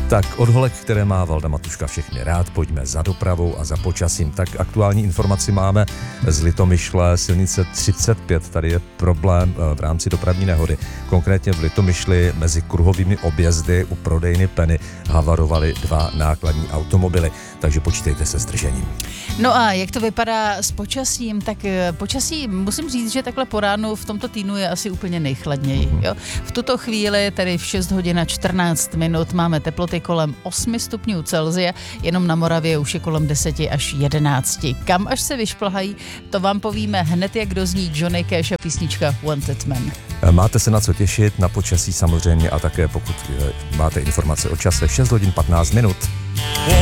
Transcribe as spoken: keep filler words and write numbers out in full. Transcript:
Tak od holek, které má Valda Matuška všechny rád, pojďme za dopravou a za počasím. Tak aktuální informaci máme z Litomyšle, silnice třicet pět, tady je problém v rámci dopravní nehody. Konkrétně v Litomyšli mezi kruhovými objezdy u prodejny Penny havarovaly dva nákladní automobily, takže počítejte se zdržením. No a jak to vypadá s počasím, tak počasí musím říct, že takhle po ránu v tomto týdnu je asi úplně nejchladněji. Jo? V tuto chvíli, tedy v šest hodin a čtrnáct minut, máme teploty kolem osm stupňů Celsia, jenom na Moravě už je kolem deset až jedenáct. Kam až se vyšplhají, to vám povíme hned, jak dozní Johnny Cash a písnička Wanted Man. Máte se na co těšit, na počasí samozřejmě a také pokud máte informace o čase šest hodin patnáct minut.